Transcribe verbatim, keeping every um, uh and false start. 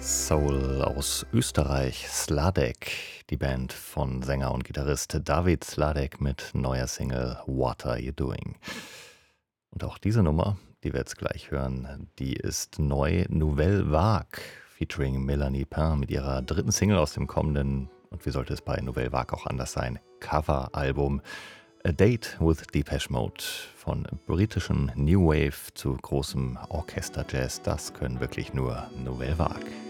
Soul aus Österreich, Sladek, die Band von Sänger und Gitarrist David Sladek mit neuer Single What Are You Doing? Und auch diese Nummer, die wir jetzt gleich hören, die ist neu. Nouvelle Vague featuring Melanie Pain mit ihrer dritten Single aus dem kommenden, und wie sollte es bei Nouvelle Vague auch anders sein, Cover-Album A Date with Depeche Mode. Von britischem New Wave zu großem Orchester-Jazz, das können wirklich nur Nouvelle Vague.